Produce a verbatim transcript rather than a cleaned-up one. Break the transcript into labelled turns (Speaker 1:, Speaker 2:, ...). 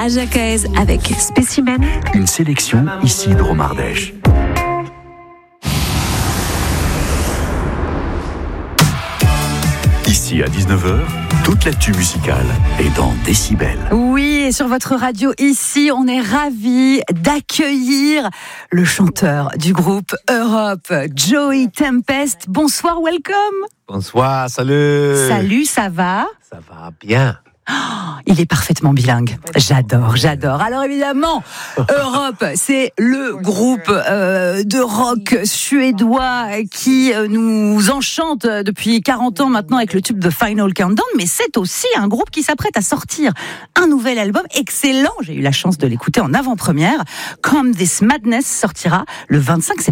Speaker 1: à Jacaez avec Spécimen.
Speaker 2: Une sélection Isidro Mardèche. Ici à dix-neuf heures, toute l'actu musicale est dans Décibel.
Speaker 3: Oui, et sur votre radio ici, on est ravis d'accueillir le chanteur du groupe Europe, Joey Tempest. Bonsoir, welcome.
Speaker 4: Bonsoir, salut.
Speaker 3: Salut, ça va ?
Speaker 4: Ça va bien.
Speaker 3: Oh, il est parfaitement bilingue. J'adore, j'adore. Alors évidemment, Europe, c'est le groupe euh, de rock suédois qui euh, nous enchante depuis quarante ans maintenant avec le tube de Final Countdown, mais c'est aussi un groupe qui s'apprête à sortir un nouvel album excellent. J'ai eu la chance de l'écouter en avant-première. Come This Madness sortira le vingt-cinq septembre.